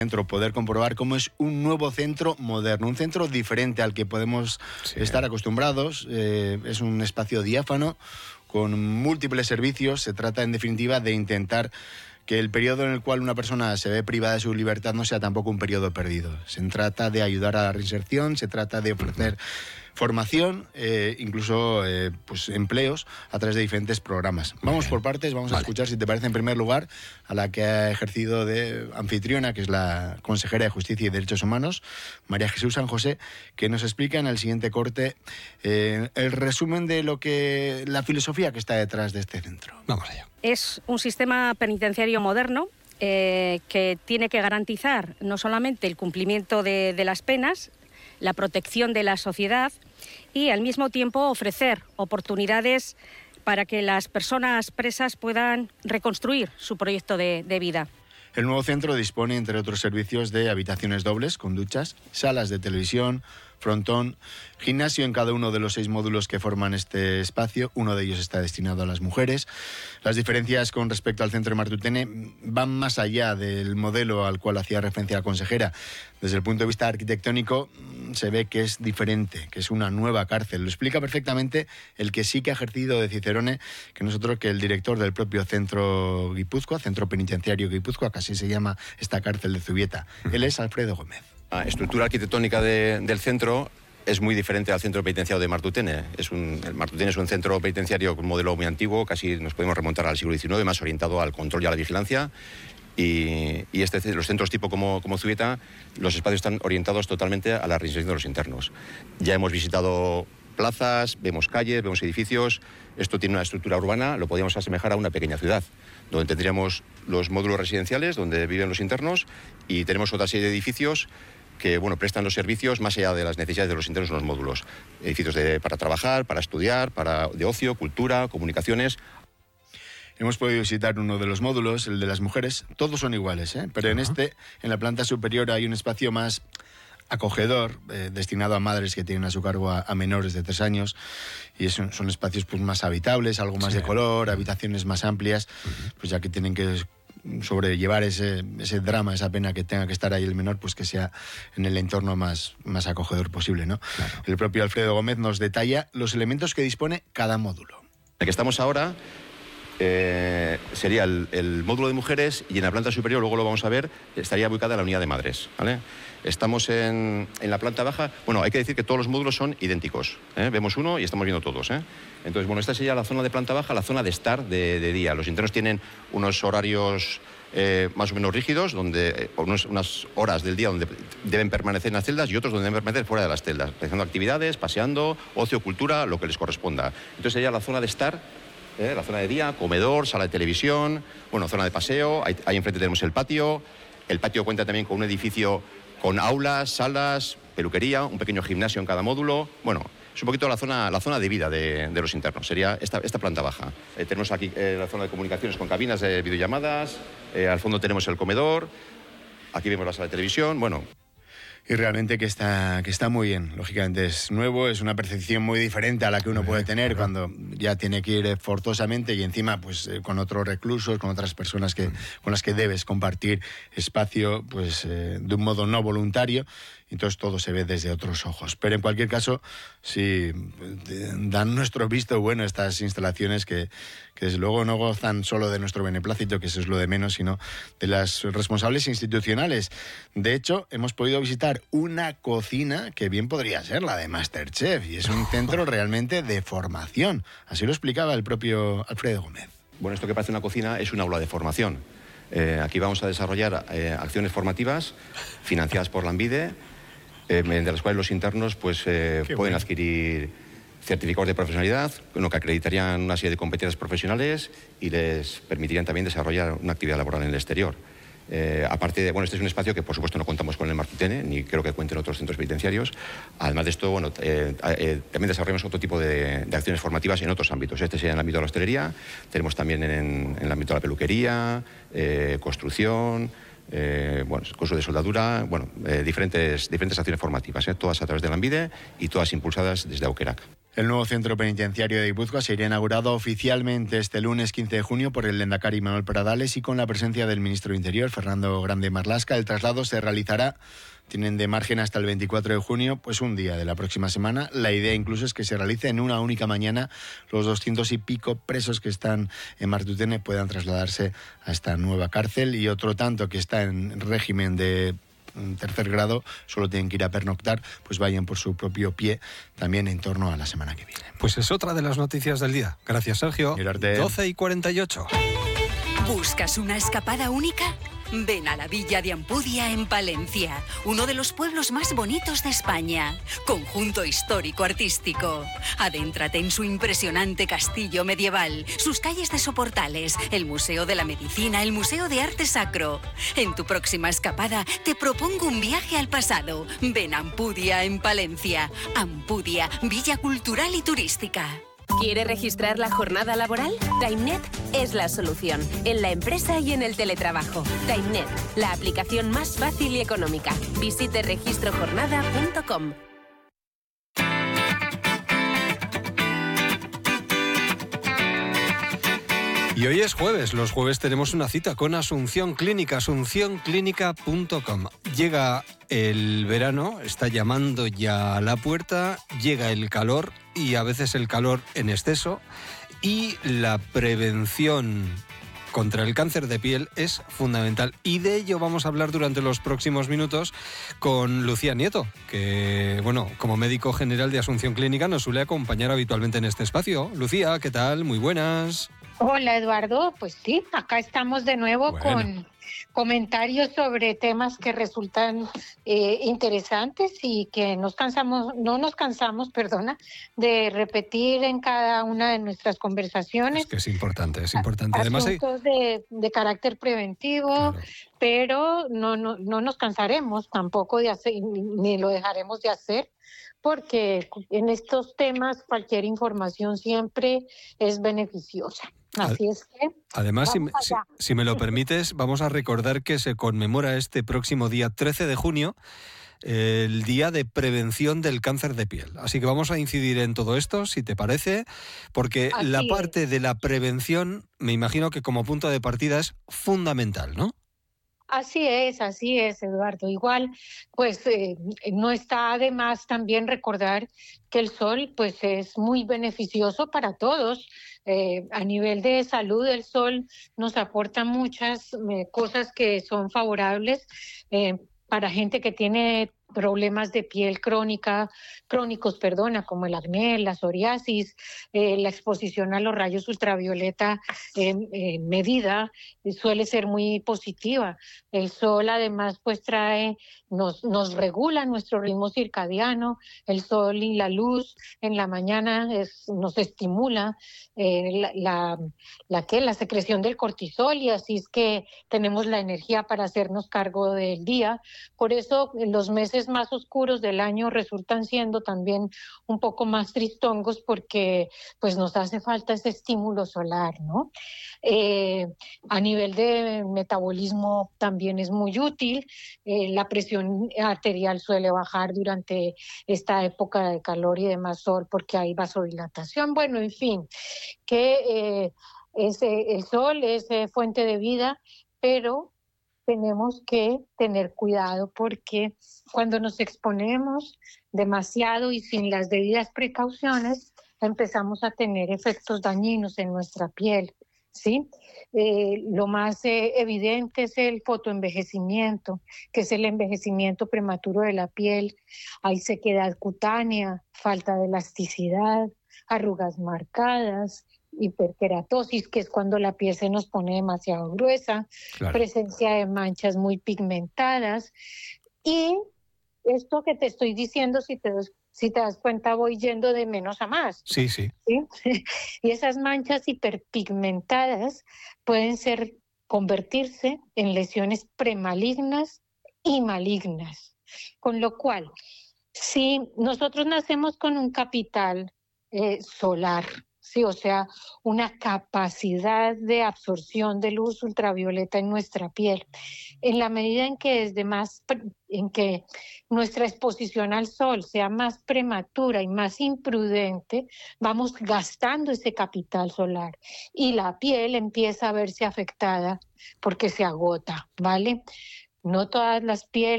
Centro, poder comprobar cómo es un nuevo centro moderno, un centro diferente al que podemos estar acostumbrados. Es un espacio diáfano con múltiples servicios. Se trata, en definitiva, de intentar que el periodo en el cual una persona se ve privada de su libertad no sea tampoco un periodo perdido. Se trata de ayudar a la reinserción, se trata de ofrecer formación, incluso pues empleos a través de diferentes programas. Vamos por partes, vamos a escuchar, si te parece, en primer lugar, a la que ha ejercido de anfitriona, que es la consejera de Justicia y Derechos Humanos, María Jesús San José, que nos explica en el siguiente corte el resumen de la filosofía que está detrás de este centro. Vamos allá. Es un sistema penitenciario moderno que tiene que garantizar no solamente el cumplimiento de las penas, la protección de la sociedad y al mismo tiempo ofrecer oportunidades para que las personas presas puedan reconstruir su proyecto de vida. El nuevo centro dispone, entre otros servicios, de habitaciones dobles con duchas, salas de televisión, frontón, gimnasio en cada uno de los 6 módulos que forman este espacio. Uno de ellos está destinado a las mujeres. Las diferencias con respecto al centro de Martutene van más allá del modelo al cual hacía referencia la consejera. Desde el punto de vista arquitectónico se ve que es diferente, que es una nueva cárcel. Lo explica perfectamente el que sí que ha ejercido de Cicerone, que el director del propio centro Guipúzcoa, Centro Penitenciario Guipúzcoa, que así se llama esta cárcel de Zubieta. Él es Alfredo Gómez. La estructura arquitectónica del centro es muy diferente al centro penitenciario de Martutene. El Martutene es un centro penitenciario con un modelo muy antiguo, casi nos podemos remontar al siglo XIX, más orientado al control y a la vigilancia. Y los centros tipo como Zubieta, los espacios están orientados totalmente a la reinserción de los internos. Ya hemos visitado plazas, vemos calles, vemos edificios. Esto tiene una estructura urbana, lo podríamos asemejar a una pequeña ciudad, donde tendríamos los módulos residenciales donde viven los internos y tenemos otra serie de edificios que prestan los servicios más allá de las necesidades de los internos en los módulos. Edificios para trabajar, para estudiar, de ocio, cultura, comunicaciones. Hemos podido visitar uno de los módulos, el de las mujeres. Todos son iguales, pero en la planta superior hay un espacio más acogedor, destinado a madres que tienen a su cargo a menores de 3 años, y son espacios pues más habitables, algo más de color, habitaciones más amplias, pues ya que tienen que sobrellevar ese drama, esa pena que tenga que estar ahí el menor, pues que sea en el entorno más acogedor posible, ¿no? Claro. El propio Alfredo Gómez nos detalla los elementos que dispone cada módulo. El que estamos ahora sería el módulo de mujeres, y en la planta superior, luego lo vamos a ver, estaría ubicada la unidad de madres, ¿vale? Estamos en la planta baja. Hay que decir que todos los módulos son idénticos, Vemos uno y estamos viendo todos, Entonces, esta sería la zona de planta baja, la zona de estar de día. Los internos tienen unos horarios más o menos rígidos, unas horas del día donde deben permanecer en las celdas y otros donde deben permanecer fuera de las celdas, realizando actividades, paseando, ocio, cultura, lo que les corresponda. Entonces sería la zona de estar, la zona de día, comedor, sala de televisión, zona de paseo. Ahí enfrente tenemos el patio. El patio cuenta también con un edificio con aulas, salas, peluquería, un pequeño gimnasio en cada módulo. Es un poquito la zona de vida de los internos. Sería esta planta baja. Tenemos aquí la zona de comunicaciones con cabinas de videollamadas. Al fondo tenemos el comedor. Aquí vemos la sala de televisión. Y realmente que está muy bien. Lógicamente es nuevo, es una percepción muy diferente a la que uno puede tener cuando ya tiene que ir forzosamente y encima pues con otros reclusos, con otras personas con las que debes compartir espacio pues de un modo no voluntario. Entonces todo se ve desde otros ojos. Pero en cualquier caso, sí dan nuestro visto bueno estas instalaciones que desde luego no gozan solo de nuestro beneplácito, que eso es lo de menos, sino de las responsables institucionales. De hecho, hemos podido visitar una cocina que bien podría ser la de MasterChef, y es un centro realmente de formación. Así lo explicaba el propio Alfredo Gómez. Esto que parece una cocina es un aula de formación. Aquí vamos a desarrollar acciones formativas financiadas por Lanbide, mediante las cuales los internos pueden adquirir certificados de profesionalidad, que acreditarían una serie de competencias profesionales y les permitirían también desarrollar una actividad laboral en el exterior. Aparte de, este es un espacio que por supuesto no contamos con el Martutene, ni creo que cuenten otros centros penitenciarios. Además de esto, también desarrollamos otro tipo de acciones formativas en otros ámbitos. Este sería en el ámbito de la hostelería, tenemos también en el ámbito de la peluquería, construcción, cursos de soldadura, diferentes acciones formativas, todas a través de Lanbide y todas impulsadas desde Aukerak. El nuevo centro penitenciario de Guipúzcoa será inaugurado oficialmente este lunes 15 de junio por el lehendakari Manuel Pradales y con la presencia del ministro de Interior, Fernando Grande Marlaska. El traslado se realizará, tienen de margen hasta el 24 de junio, pues un día de la próxima semana. La idea incluso es que se realice en una única mañana. Los 200 y pico presos que están en Martutene puedan trasladarse a esta nueva cárcel, y otro tanto que está en régimen de tercer grado, solo tienen que ir a pernoctar, pues vayan por su propio pie también en torno a la semana que viene. Pues es otra de las noticias del día. Gracias, Sergio. Mirarte. 12:48. ¿Buscas una escapada única? Ven a la Villa de Ampudia en Palencia, uno de los pueblos más bonitos de España. Conjunto histórico-artístico. Adéntrate en su impresionante castillo medieval, sus calles de soportales, el Museo de la Medicina, el Museo de Arte Sacro. En tu próxima escapada te propongo un viaje al pasado. Ven a Ampudia en Palencia. Ampudia, Villa Cultural y Turística. ¿Quiere registrar la jornada laboral? TimeNet es la solución, en la empresa y en el teletrabajo. TimeNet, la aplicación más fácil y económica. Visite registrojornada.com. Y hoy es jueves. Los jueves tenemos una cita con Asunción Clínica, asuncionclínica.com. Llega el verano, está llamando ya a la puerta, llega el calor y a veces el calor en exceso, y la prevención contra el cáncer de piel es fundamental. Y de ello vamos a hablar durante los próximos minutos con Lucía Nieto, que, bueno, como médico general de Asunción Clínica nos suele acompañar habitualmente en este espacio. Lucía, ¿qué tal? Muy buenas. Hola, Eduardo. Pues sí, acá estamos de nuevo con comentarios sobre temas que resultan interesantes y que no nos cansamos, de repetir en cada una de nuestras conversaciones. Es que es importante. Además, asuntos de carácter preventivo, claro. Pero no nos cansaremos tampoco de hacer, ni lo dejaremos de hacer, porque en estos temas cualquier información siempre es beneficiosa. Así es que... Además, si me lo permites, vamos a recordar que se conmemora este próximo día 13 de junio el Día de Prevención del Cáncer de Piel. Así que vamos a incidir en todo esto, si te parece, porque la parte de la prevención, me imagino que como punto de partida es fundamental, ¿no? Así es, Eduardo. Igual, pues no está de más también recordar que el sol pues es muy beneficioso para todos. A nivel de salud, el sol nos aporta muchas cosas que son favorables para gente que tiene problemas de piel crónicos, como el acné, la psoriasis, la exposición a los rayos ultravioleta medida suele ser muy positiva. El sol además pues nos regula nuestro ritmo circadiano. El sol y la luz en la mañana nos estimula la secreción del cortisol, y así es que tenemos la energía para hacernos cargo del día. Por eso los meses más oscuros del año resultan siendo también un poco más tristongos, porque pues nos hace falta ese estímulo solar, ¿no? A nivel de metabolismo también es muy útil. La presión arterial suele bajar durante esta época de calor y de más sol, porque hay vasodilatación. Bueno, en fin, que el sol es fuente de vida, pero tenemos que tener cuidado, porque cuando nos exponemos demasiado y sin las debidas precauciones, empezamos a tener efectos dañinos en nuestra piel, ¿sí? Lo más evidente es el fotoenvejecimiento, que es el envejecimiento prematuro de la piel. Hay sequedad cutánea, falta de elasticidad, arrugas marcadas, hiperkeratosis, que es cuando la piel se nos pone demasiado gruesa, claro. Presencia de manchas muy pigmentadas. Y esto que te estoy diciendo, si te das cuenta, voy yendo de menos a más. Sí. Y esas manchas hiperpigmentadas pueden convertirse en lesiones premalignas y malignas. Con lo cual, si nosotros nacemos con un capital solar, ¿sí? O sea, una capacidad de absorción de luz ultravioleta en nuestra piel. En la medida en que en que nuestra exposición al sol sea más prematura y más imprudente, vamos gastando ese capital solar y la piel empieza a verse afectada porque se agota, ¿vale? No todas las pieles